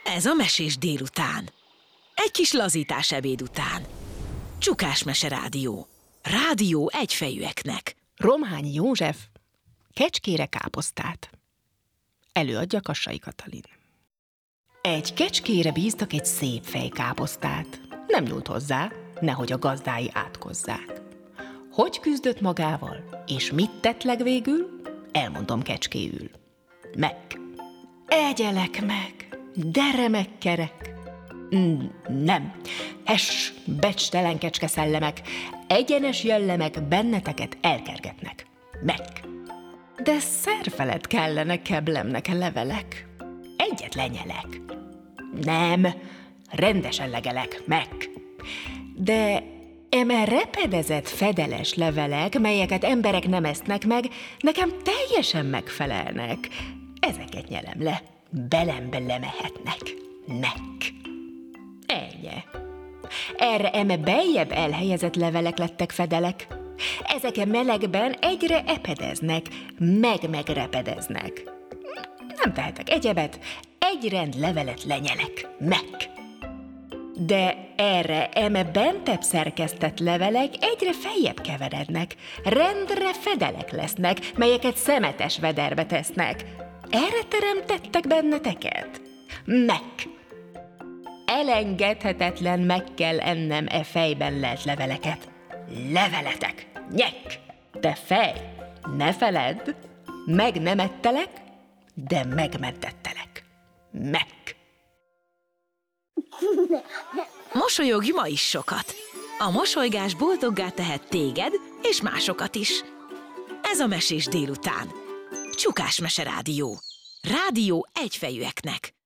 Ez a Mesés délután. Egy kis lazítás ebéd után. Csukás Mese Rádió. Rádió egyfejűeknek. Romhányi József kecskére káposztát. Előadja Kassai Katalin. Egy kecskére bíztak egy szép fejkáposztát. Nem nyúlt hozzá, nehogy a gazdái átkozzák. Hogy küzdött magával, és mit tett legvégül? Elmondom kecskéül. Meg. Egyelek meg, de remek kerek. Nem, becstelen kecske szellemek, egyenes jellemek benneteket elkergetnek. Meg. De szerfelet kellene keblemnek levelek. Egyet lenyelek. Nem, rendesen legelek. Meg. De eme repedezett fedeles levelek, melyeket emberek nem esznek meg, nekem teljesen megfelelnek. Ezeket nyelem le, belembe lemehetnek. Meg. Ennyi. Erre eme beljebb elhelyezett levelek lettek fedelek. Ezek a melegben egyre epedeznek, megrepedeznek. Nem tehetek egyebet, egy rend levelet lenyelek. Meg. De erre eme bentebb szerkesztett levelek egyre feljebb keverednek, rendre fedelek lesznek, melyeket szemetes vederbe tesznek. Erre teremtettek benneteket? Meg. Elengedhetetlen meg kell ennem e fejben lelt leveleket. Leveletek, nyek! De fej, ne feledd, meg nem ettelek, de megmentettelek. Meg! Mosolyogj ma is sokat. A mosolygás boldoggá tehet téged és másokat is. Ez a Mesés délután. Csukás Mese Rádió. Rádió egyfejűeknek.